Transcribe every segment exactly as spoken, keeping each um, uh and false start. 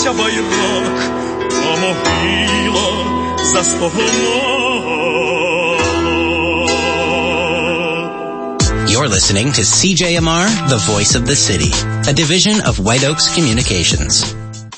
піднявся байрак, а могила застогнала. You're listening to сі джей ем ар, The Voice of the City, a division of White Oaks Communications.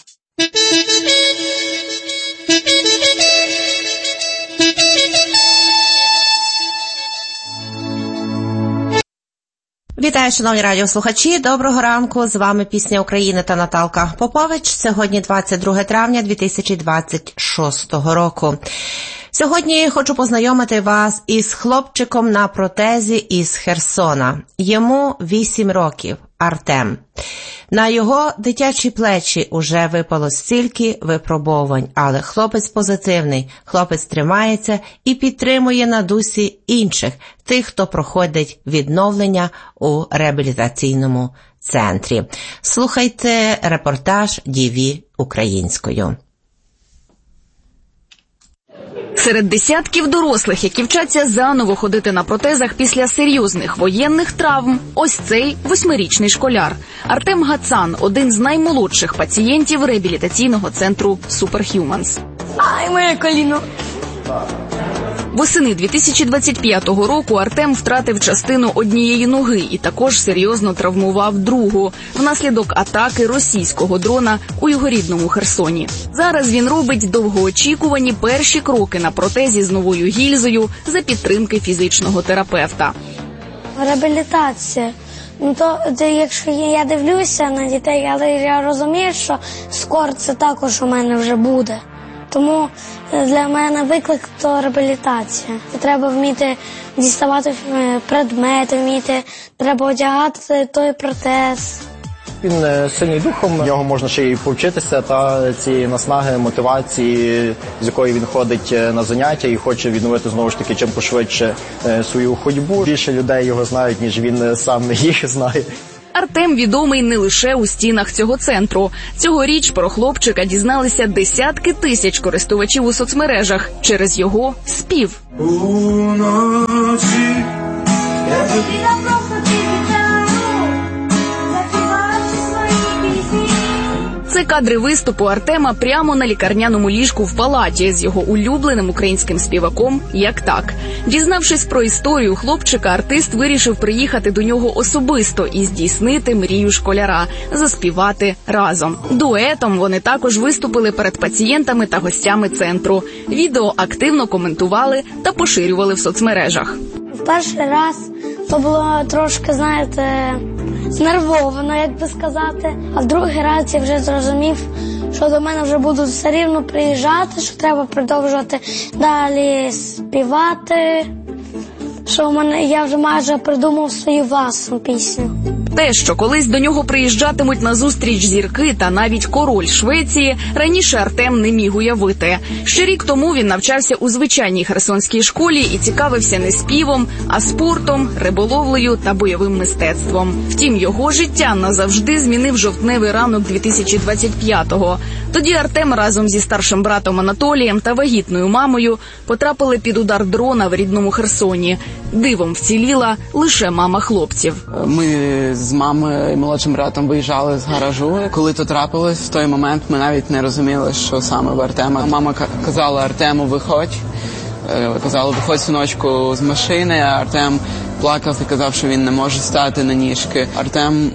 Вітаю, шановні радіослухачі. Доброго ранку. З вами Пісня України та Наталка Попович. Сьогодні двадцять друге травня дві тисячі двадцять шостого року. Сьогодні хочу познайомити вас із хлопчиком на протезі із Херсона. Йому вісім років. Артем. На його дитячі плечі уже випало стільки випробувань, але хлопець позитивний, хлопець тримається і підтримує на дусі інших, тих, хто проходить відновлення у реабілітаційному центрі. Слухайте репортаж ді ві українською. Серед десятків дорослих, які вчаться заново ходити на протезах після серйозних воєнних травм, ось цей восьмирічний школяр. Артем Гацан – один з наймолодших пацієнтів реабілітаційного центру Superhumans. Ай, моє коліно! Восени дві тисячі двадцять п'ятого року Артем втратив частину однієї ноги і також серйозно травмував другу внаслідок атаки російського дрона у його рідному Херсоні. Зараз він робить довгоочікувані перші кроки на протезі з новою гільзою за підтримки фізичного терапевта. Реабілітація. Ну, то, то якщо я дивлюся на дітей, але я розумію, що скоро це також у мене вже буде. Тому для мене виклик – то реабілітація. Треба вміти діставати предмети, вміти, треба одягати той протез. Він сильний духом, в нього можна ще й повчитися та цієї наснаги, мотивації, з якої він ходить на заняття і хоче відновити знову ж таки чим пошвидше свою ходьбу. Більше людей його знають, ніж він сам їх знає. Артем відомий не лише у стінах цього центру. Цьогоріч про хлопчика дізналися десятки тисяч користувачів у соцмережах через його спів. Уночі я тобі Це кадри виступу Артема прямо на лікарняному ліжку в палаті з його улюбленим українським співаком «Як так». Дізнавшись про історію хлопчика, артист вирішив приїхати до нього особисто і здійснити мрію школяра – заспівати разом. Дуетом вони також виступили перед пацієнтами та гостями центру. Відео активно коментували та поширювали в соцмережах. В перший раз то було трошки, знаєте, знервовано, як би сказати. А в другий раз я вже зрозумів, що до мене вже будуть все рівно приїжджати, що треба продовжувати далі співати, що в мене, я вже майже придумав свою власну пісню. Те, що колись до нього приїжджатимуть на зустріч зірки та навіть король Швеції, раніше Артем не міг уявити. Ще рік тому він навчався у звичайній херсонській школі і цікавився не співом, а спортом, риболовлею та бойовим мистецтвом. Втім, його життя назавжди змінив жовтневий ранок дві тисячі двадцять п'ятого. Тоді Артем разом зі старшим братом Анатолієм та вагітною мамою потрапили під удар дрона в рідному Херсоні. Дивом вціліла лише мама хлопців. Ми з мамою і молодшим братом виїжджали з гаражу. Коли то трапилось, в той момент ми навіть не розуміли, що саме в Артема. Мама казала Артему, виходь. Казала, виходь, синочку, з машини. А Артем плакав і казав, що він не може стати на ніжки. Артем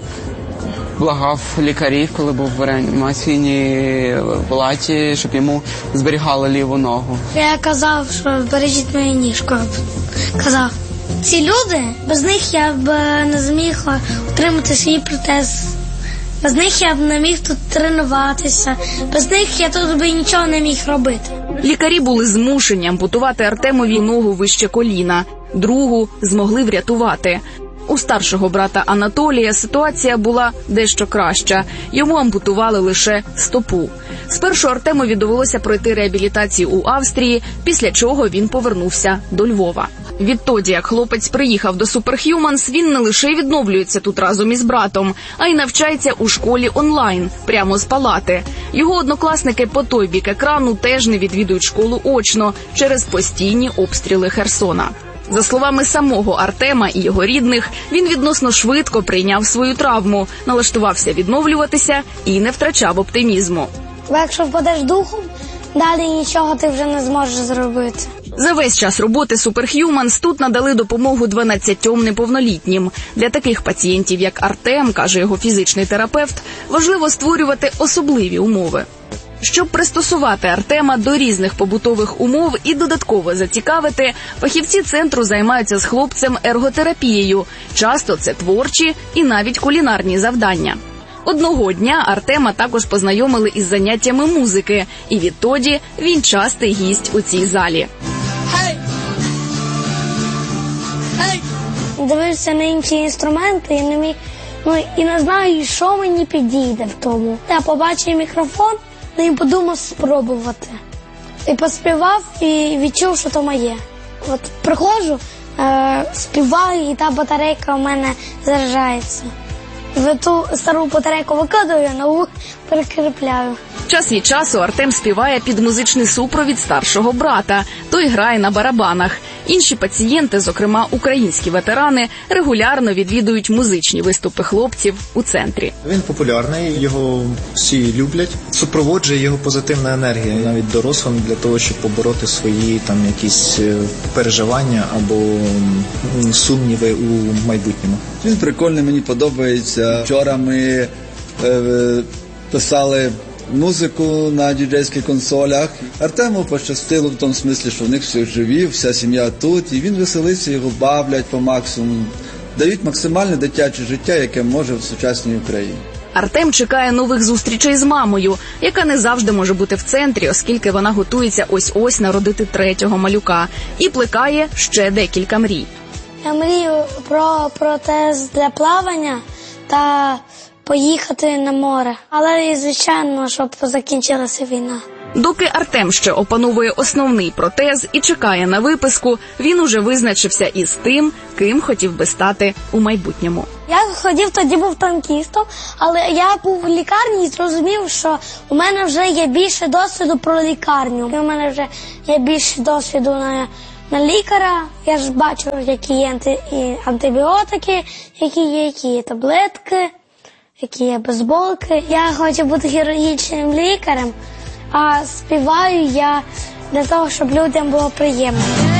благав лікарів, коли був в реанімаційній палаті, щоб йому зберігали ліву ногу. Я казав, що бережіть мою ніжку. Казав. Ці люди, без них я б не зміг отримати свій протез. Без них я б не міг тут тренуватися. Без них я тут би нічого не міг робити. Лікарі були змушені ампутувати Артемові ногу вище коліна. Другу змогли врятувати. У старшого брата Анатолія ситуація була дещо краща. Йому ампутували лише стопу. Спершу Артемові довелося пройти реабілітацію у Австрії, після чого він повернувся до Львова. Відтоді, як хлопець приїхав до Superhumans, він не лише відновлюється тут разом із братом, а й навчається у школі онлайн, прямо з палати. Його однокласники по той бік екрану теж не відвідують школу очно через постійні обстріли Херсона. За словами самого Артема і його рідних, він відносно швидко прийняв свою травму, налаштувався відновлюватися і не втрачав оптимізму. Бо якщо впадеш духом, далі нічого ти вже не зможеш зробити. За весь час роботи Superhumans тут надали допомогу дванадцятьом неповнолітнім. Для таких пацієнтів, як Артем, каже його фізичний терапевт, важливо створювати особливі умови. Щоб пристосувати Артема до різних побутових умов і додатково зацікавити, фахівці центру займаються з хлопцем ерготерапією. Часто це творчі і навіть кулінарні завдання. Одного дня Артема також познайомили із заняттями музики, і відтоді він частий гість у цій залі. Дивився на інші інструменти і не міг, ну, і не знаю, що мені підійде в тому. Я побачив мікрофон, ну, і подумав спробувати. І поспівав, і відчув, що то моє. От приходжу, е, співаю, і та батарейка у мене заряджається. В ту стару батарейку викидаю, нову перекріпляю. Час від часу Артем співає під музичний супровід старшого брата. Той грає на барабанах. Інші пацієнти, зокрема українські ветерани, регулярно відвідують музичні виступи хлопців у центрі. Він популярний, його всі люблять. Супроводжує його позитивна енергія, навіть дорослим, для того, щоб побороти свої там якісь переживання або сумніви у майбутньому. Він прикольний, мені подобається. Вчора ми е, писали музику на діджейських консолях. Артему пощастило в тому смислі, що в них всі живі, вся сім'я тут, і він веселиться, його бавлять по максимуму. Дають максимальне дитяче життя, яке може в сучасній Україні. Артем чекає нових зустрічей з мамою, яка не завжди може бути в центрі, оскільки вона готується ось-ось народити третього малюка. І плекає ще декілька мрій. Я мрію про протез для плавання та поїхати на море. Але і, звичайно, щоб закінчилася війна. Доки Артем ще опановує основний протез і чекає на виписку, він уже визначився із тим, ким хотів би стати у майбутньому. Я хотів тоді був танкістом, але я був в лікарні і зрозумів, що у мене вже є більше досвіду про лікарню. У мене вже є більше досвіду на, на лікаря. Я ж бачу, які є анти, і антибіотики, які є, які є таблетки, які є бейсболки. Я хочу бути хірургічним лікарем, а співаю я для того, щоб людям було приємно.